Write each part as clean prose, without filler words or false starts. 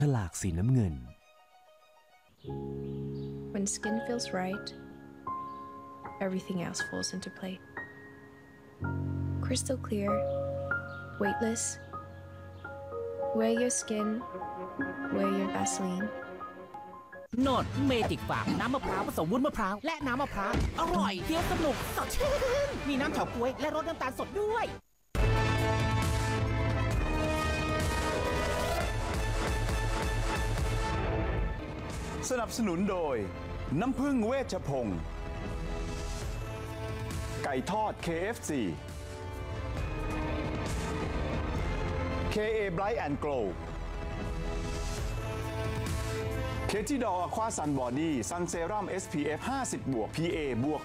ฉลากสีน้ำเงิน When skin feels right, everything else falls into place. Crystal clear, weightless. Wear your skin, wear your Vaseline. โนดเมจิกฟาร์มน้ำมะพร้าวผสมวุ้นมะพร้าวและน้ำมะพร้าวอร่อยเคี้ยวสนุกสดชื่นมีน้ำเฉาก๊วยและรสน้ำตาลสดด้วยสนับสนุนโดยน้ำผึ้งเวชพงศ์ไก่ทอด KFC KA Bright and Glow เคที่ดอร์ควาซันบอดี้ซันเซรั่ม SPF 50 บวก PA บวก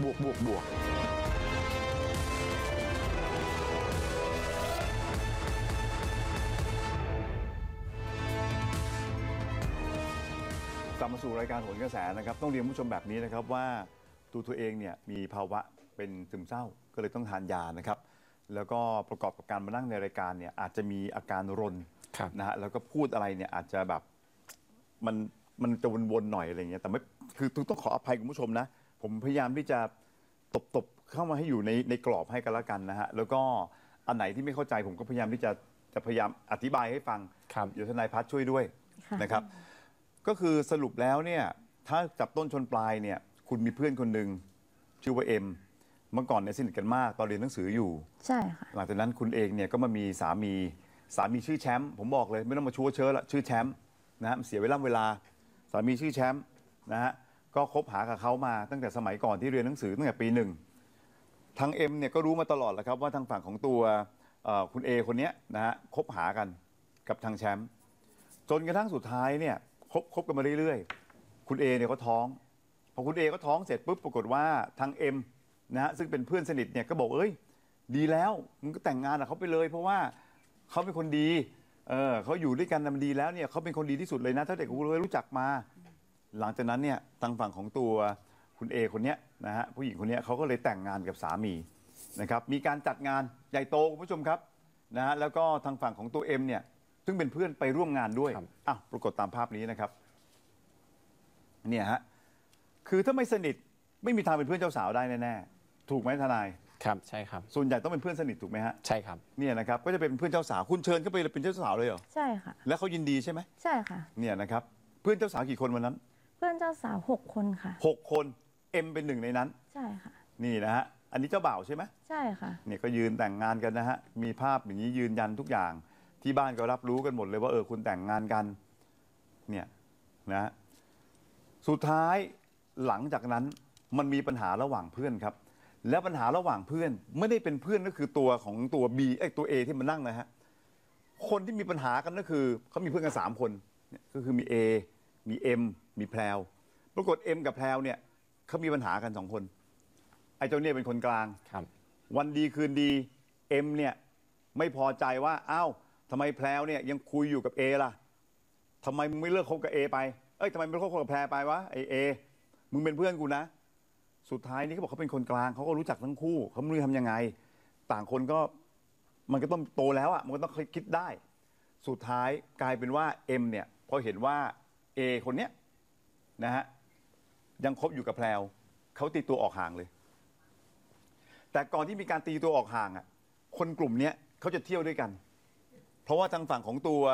กลับมาสู่รายการโหนกระแสนะครับต้องเรียนผู้ชมแบบนี้นะครับว่าตัวเองเนี่ยมีภาวะเป็นซึมเศร้าก็เลยต้องทานยานะครับแล้วก็ประกอบกับการมานั่งในรายการเนี่ยอาจจะมีอาการรนนะฮะแล้วก็พูดอะไรเนี่ยอาจจะแบบมันจะวนๆหน่อยอะไรเงี้ยแต่ไม่คือต้องขออภัยคุณผู้ชมนะผมพยายามที่จะตบเข้ามาให้อยู่ในกรอบให้กันละกันนะฮะแล้วก็อันไหนที่ไม่เข้าใจผมก็พยายามที่จะพยายามอธิบายให้ฟังเดี๋ยวทนายพัฒน์ช่วยด้วยนะครับก็คือสรุปแล้วเนี่ยถ้าจับต้นชนปลายเนี่ยคุณมีเพื่อนคนหนึ่งชื่อว่าเอ็มเมื่อก่อนเนี่ยสนิทกันมากตอนเรียนหนังสืออยู่ใช่ค่ะหลังจากนั้นคุณเองเนี่ยก็มามีสามีชื่อแชมป์ผมบอกเลยไม่ต้องมาชัวเชิญละชื่อแชมป์นะฮะเสียเวลาสามีชื่อแชมป์นะฮะก็คบหากับเขามาตั้งแต่สมัยก่อนที่เรียนหนังสือตั้งแต่ปี 1ทางเอ็มเนี่ยก็รู้มาตลอดแหละครับว่าทางฝั่งของตัวคุณเอคนนี้นะฮะคบหากันกับทางแชมป์จนกระทั่งสุดท้ายเนี่ยคบกันมาเรื่อยๆคุณเอเนี่ยก็ท้องพอคุณเอก็ท้องเสร็จปุ๊บปรากฏว่าทางเอ็มนะฮะซึ่งเป็นเพื่อนสนิทเนี่ยก็บอกดีแล้วมึงก็แต่งงานกับเขาไปเลยเพราะว่าเขาเป็นคนดีเขาอยู่ด้วยกันมันดีแล้วเนี่ยเขาเป็นคนดีที่สุดเลยนะถ้าเด็กกูรู้จักมาหลังจากนั้นเนี่ยทางฝั่งของตัวคุณเอคนนี้นะฮะผู้หญิงคนนี้เขาก็เลยแต่งงานกับสามีนะครับมีการจัดงานใหญ่โตคุณผู้ชมครับนะฮะแล้วก็ทางฝั่งของตัวเอ็มเนี่ยซึ่งเป็นเพื่อนไปร่วมงานด้วยปรากฏตามภาพนี้นะครับเนี่ยฮะคือถ้าไม่สนิทไม่มีทางเป็นเพื่อนเจ้าสาวได้แน่ๆถูกไหมทนายครับใช่ครับส่วนใหญ่ต้องเป็นเพื่อนสนิทถูกไหมฮะใช่ครับเนี่ยนะครับก็จะเป็นเพื่อนเจ้าสาวคุณเชิญเข้าไปเป็นเจ้าสาวเลยเหรอใช่ค่ะแล้วเขายินดีใช่ไหมใช่ค่ะเนี่ยนะครับเพื่อนเจ้าสาวกี่คนวันนั้นเพื่อนเจ้าสาว6 คนค่ะ 6 คนเอ็มเป็นหนึ่งในนั้นใช่ค่ะนี่นะฮะอันนี้เจ้าบ่าวใช่ไหมใช่ค่ะเนี่ยก็ยืนแต่งงานกันนะฮะมีภาพอย่างนี้ยืนยันทุกอย่างที่บ้านก็รับรู้กันหมดเลยว่าคุณแต่งงานกันเนี่ยนะสุดท้ายหลังจากนั้นมันมีปัญหาระหว่างเพื่อนครับแล้วปัญหาระหว่างเพื่อนไม่ได้เป็นเพื่อนก็คือตัวของตัว B ตัว A ที่มันนั่งนะฮะคนที่มีปัญหากันก็คือเขามีเพื่อนกัน3 คนก็คือมี A มี M มีแพรวปรากฏ M กับแพรวเนี่ยเขามีปัญหากัน2 คนไอ้เจ้าเนี่ยเป็นคนกลางครับวันดีคืนดี M เนี่ยไม่พอใจว่าอ้าวทำไมแพรวเนี่ยยังคุยอยู่กับ A ล่ะทำไมมึงไม่เลิกคบกับ A ไปทำไมไม่เลิกคบกับแพรไปวะไอ้ A มึงเป็นเพื่อนกูนะสุดท้ายนี่เขาบอกเขาเป็นคนกลางเขาก็รู้จักทั้งคู่เขาไม่รู้ทำยังไงต่างคนก็มันก็ต้องโตแล้วอ่ะมันก็ต้องคิดได้สุดท้ายกลายเป็นว่า M เนี่ยพอเห็นว่า A คนเนี้ยนะฮะยังคบอยู่กับแพรวเขาตีตัวออกห่างเลยแต่ก่อนที่มีการตีตัวออกห่างอ่ะคนกลุ่มนี้เขาจะเที่ยวด้วยกันเพราะว่าทางฝั่งของตัว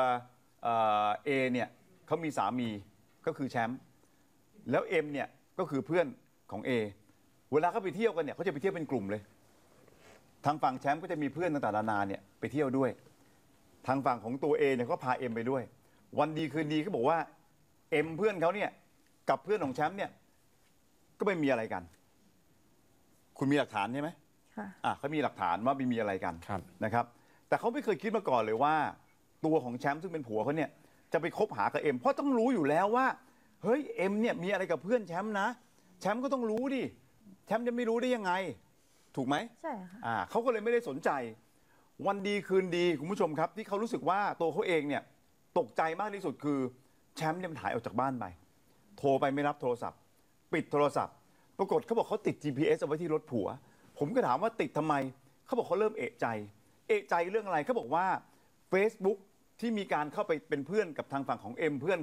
A เนี่ยเขามีสามีก็คือแชมป์แล้ว M เนี่ยก็คือเพื่อนของ A เวลาเขาไปเที่ยวกันเนี่ยเขาจะไปเที่ยวเป็นกลุ่มเลยทางฝั่งแชมป์ก็จะมีเพื่อนต่างๆนานาเนี่ยไปเที่ยวด้วยทางฝั่งของตัว A เนี่ยก็พา M ไปด้วยวันดีคืนดีเขาบอกว่า M เพื่อนเขาเนี่ยกับเพื่อนของแชมป์เนี่ยก็ไม่มีอะไรกันคุณมีหลักฐานใช่ไหมค่ะเขามีหลักฐานว่าไม่มีอะไรกันนะครับแต่เขาไม่เคยคิดมาก่อนเลยว่าตัวของแชมป์ซึ่งเป็นผัวเขาเนี่ยจะไปคบหากับ M เพราะต้องรู้อยู่แล้วว่าเฮ้ย M เนี่ยมีอะไรกับเพื่อนแชมป์นะแชมป์ก็ต้องรู้ดิแชมป์จะไม่รู้ได้ยังไงถูกไหมใช่ค่ะเขาก็เลยไม่ได้สนใจวันดีคืนดีคุณผู้ชมครับที่เขารู้สึกว่าตัวเขาเองเนี่ยตกใจมากที่สุดคือแชมป์เนี่ยมันหายออกจากบ้านไปโทรไปไม่รับโทรศัพท์ปิดโทรศัพท์ปรากฏเขาบอกเขาติด GPS เอาไว้ที่รถผัวผมก็ถามว่าติดทำไมเขาบอกเขาเริ่มเอะใจเรื่องอะไรเขาบอกว่า Facebook ที่มีการเข้าไปเป็นเพื่อนกับทางฝั่งของเอ็มเพื่อน